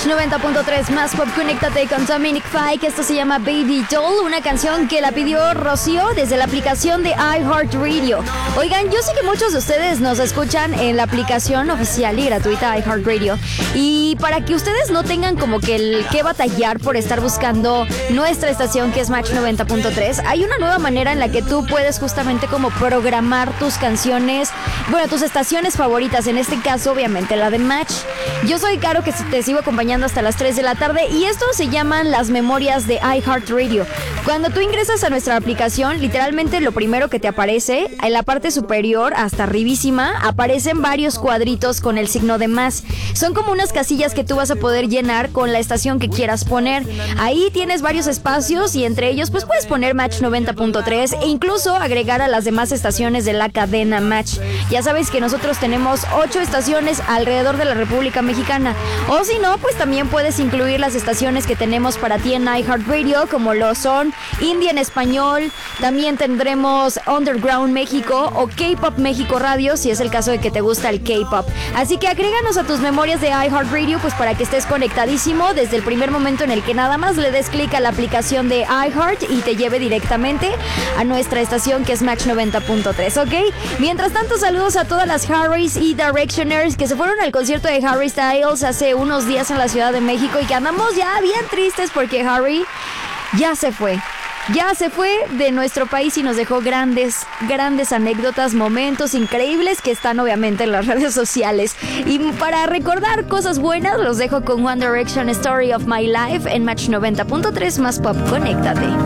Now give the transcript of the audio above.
90.3 más pop, conéctate con Dominic Fike. Esto se llama Baby Doll, una canción que la pidió Rocío desde la aplicación de iHeartRadio. Oigan, yo sé que muchos de ustedes nos escuchan en la aplicación oficial y gratuita iHeartRadio. Y para que ustedes no tengan como que el que batallar por estar buscando nuestra estación, que es Match 90.3, hay una nueva manera en la que tú puedes justamente como programar tus canciones, bueno, tus estaciones favoritas, en este caso obviamente la de Match. Yo soy Caro, que te sigo acompañando hasta las 3 de la tarde, y esto se llaman las memorias de iHeartRadio. Cuando tú ingresas a nuestra aplicación, literalmente lo primero que te aparece, en la parte superior hasta arribísima, aparecen varios cuadritos con el signo de más. Son como unas casillas que tú vas a poder llenar con la estación que quieras poner. Ahí tienes varios espacios y entre ellos pues puedes poner Match 90.3 e incluso agregar a las demás estaciones de la cadena Match. Ya sabes que nosotros tenemos 8 estaciones alrededor de la República Mexicana. O si no, pues también puedes incluir las estaciones que tenemos para ti en iHeartRadio, como lo son Indie en Español, también tendremos Underground México o K-Pop México Radio, si es el caso de que te gusta el K-Pop. Así que agréganos a tus memorias de iHeartRadio, pues para que estés conectadísimo desde el primer momento en el que nada más le des clic a la aplicación de iHeart y te lleve directamente a nuestra estación, que es Match 90.3, ¿ok? Mientras tanto, saludos a todas las Harrys y Directioners que se fueron al concierto de Harry Styles hace unos días en la Ciudad de México y que andamos ya bien tristes porque Harry ya se fue. Ya se fue de nuestro país y nos dejó grandes anécdotas, momentos increíbles que están obviamente en las redes sociales. Y para recordar cosas buenas, los dejo con One Direction, Story of My Life en Match 90.3 más pop. Conéctate.